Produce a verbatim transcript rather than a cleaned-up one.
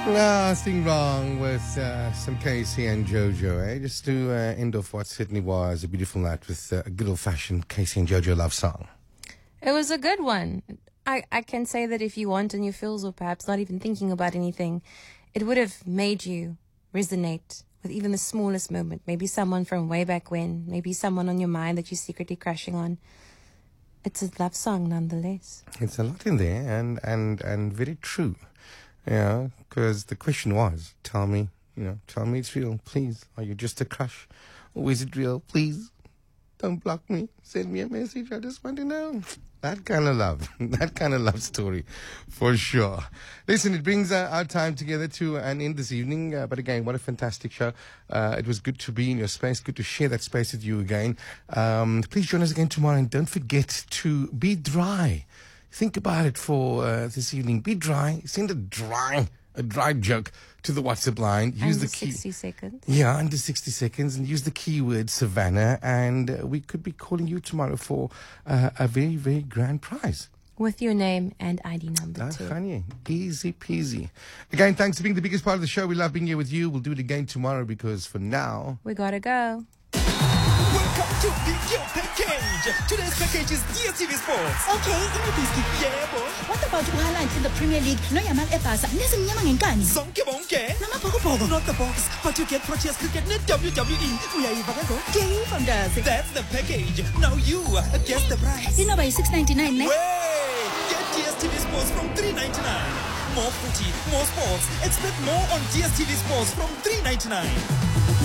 Nothing wrong with uh, some Casey and Jojo, eh? Just to uh, end off what certainly was a beautiful night with uh, a good old-fashioned Casey and Jojo love song. It was a good one. I, I can say that if you want and you feels, or perhaps not even thinking about anything, it would have made you resonate with even the smallest moment. Maybe someone from way back when, maybe someone on your mind that you're secretly crushing on. It's a love song nonetheless. It's a lot in there and, and, and very true. You know, because the question was, tell me, you know, tell me it's real, please. Are you just a crush? Or is it real? Please, don't block me. Send me a message. I just want to know. That kind of love. That kind of love story, for sure. Listen, it brings uh, our time together to an end this evening. Uh, but again, what a fantastic show. Uh, it was good to be in your space. Good to share that space with you again. Um, please join us again tomorrow. And don't forget to be dry. Think about it for uh, this evening. Be dry. Send a dry, a dry joke to the WhatsApp line. Use under the key. sixty seconds. Yeah, under sixty seconds, and use the keyword Savannah, and uh, we could be calling you tomorrow for uh, a very, very grand prize. With your name and I D number Ah, too. Kanye. Easy peasy. Again, thanks for being the biggest part of the show. We love being here with you. We'll do it again tomorrow because for now, We gotta go. Welcome to the Yo Package. Today's package is D S T V Sports. Okay, inobhiski. Yebo. What about uHaaland in the Premier League? Noyamal eBarca nezimnyama ngenkani. Zonke bonke. Namabhokobhoko. Not the box, but you get Proteas Cricket net W W E. Uyayiva ke ngo? Game Fantastic. That's the package. Now you guess the price. Inoba yi-six ninety-nine ne? Way! Get D S T V Sports from three ninety-nine. More footy, more sports. Expect more on D S T V Sports from three ninety-nine.